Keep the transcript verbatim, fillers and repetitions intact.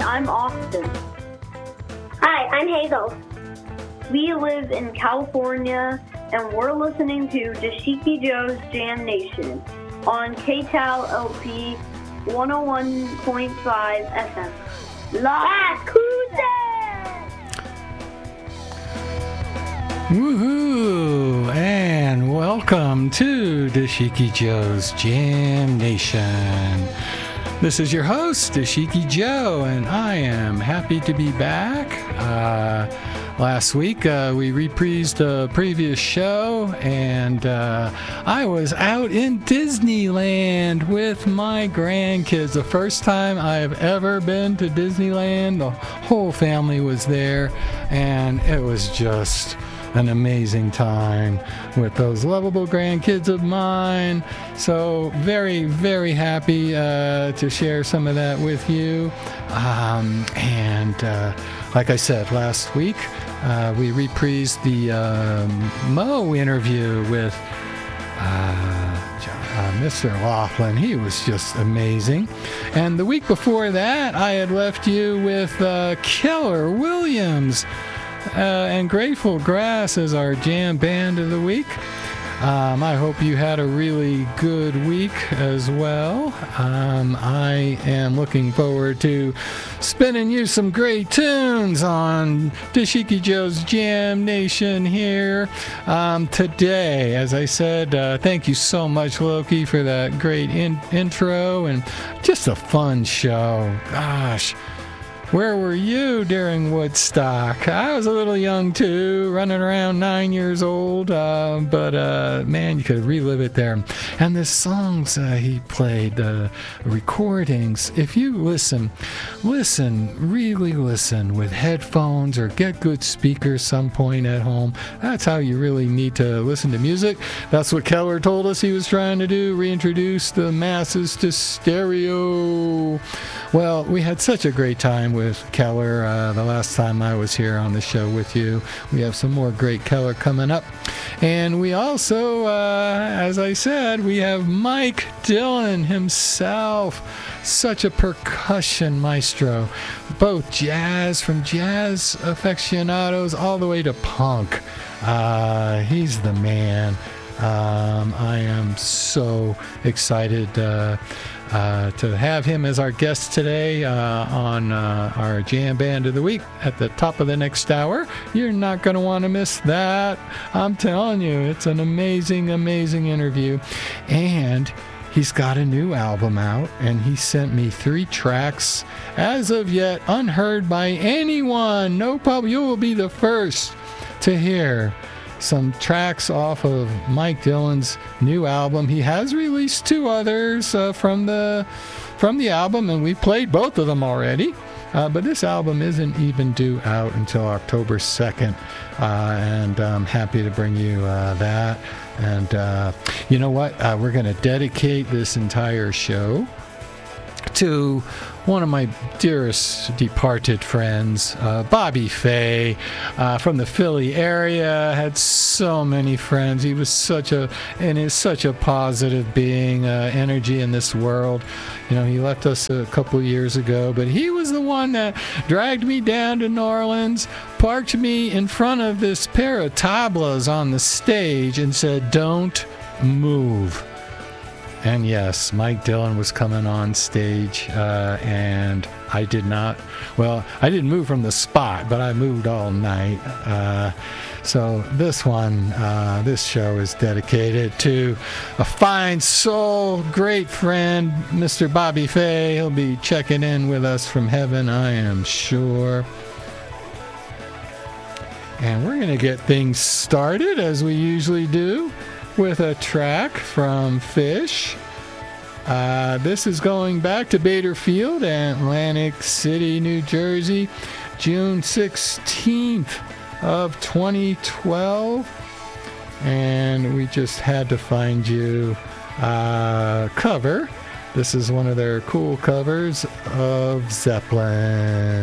I'm Austin. Hi, I'm Hazel. We live in California, and we're listening to Dashiki Joe's Jam Nation on K T A L L P one oh one point five F M. La Woohoo! And welcome to Dashiki Joe's Jam Nation. This is your host, Dashiki Joe, and I am happy to be back. Uh, last week uh, we reprised a previous show, and uh, I was out in Disneyland with my grandkids. The first time I've ever been to Disneyland. The whole family was there, and it was just an amazing time with those lovable grandkids of mine. So very, very happy uh, to share some of that with you. Um, and uh, like I said last week, uh, we reprised the um, Mo interview with uh, uh, Mister Laughlin. He was just amazing. And the week before that, I had left you with uh, Keller Williams Uh, and Grateful Grass as our jam band of the week. Um, I hope you had a really good week as well. Um, I am looking forward to spinning you some great tunes on Dashiki Joe's Jam Nation here um, today. As I said, uh, thank you so much, Loki, for that great in- intro and just a fun show. Gosh. Where were you during Woodstock? I was a little young too, running around nine years old, uh, but uh, man, you could relive it there. And the songs uh, he played, the uh, recordings, if you listen, listen, really listen with headphones or get good speakers some point at home. That's how you really need to listen to music. That's what Keller told us he was trying to do, reintroduce the masses to stereo. Well, we had such a great time with Keller uh, the last time I was here on the show with you. We have some more great Keller coming up. And we also, uh, as I said, we have Mike Dillon himself. Such a percussion maestro. Both jazz, from jazz aficionados all the way to punk. Uh, he's the man. Um, I am so excited uh, uh, to have him as our guest today uh, on uh, our Jam Band of the Week at the top of the next hour. You're not going to want to miss that. I'm telling you, it's an amazing, amazing interview. And he's got a new album out, and he sent me three tracks, as of yet unheard by anyone. No problem. You will be the first to hear some tracks off of Mike Dillon's new album. He has released two others uh, from the from the album, and we played both of them already. Uh, but this album isn't even due out until October second, uh, and I'm happy to bring you uh, that. And uh, you know what? Uh, we're going to dedicate this entire show to one of my dearest departed friends, uh, Bobby Fay, uh, from the Philly area. Had so many friends. He was such a and is such a positive being, uh, energy in this world. You know, he left us a couple years ago, but he was the one that dragged me down to New Orleans, parked me in front of this pair of tablas on the stage, and said, "Don't move." And yes, Mike Dillon was coming on stage, uh, and I did not, well, I didn't move from the spot, but I moved all night. Uh, so this one, uh, this show is dedicated to a fine soul, great friend, Mister Bobby Fay. He'll be checking in with us from heaven, I am sure. And we're going to get things started, as we usually do, with a track from Fish. Uh, this is going back to Bader Field, Atlantic City, New Jersey, June sixteenth of twenty twelve. And we just had to find you a cover. This is one of their cool covers of Zeppelin.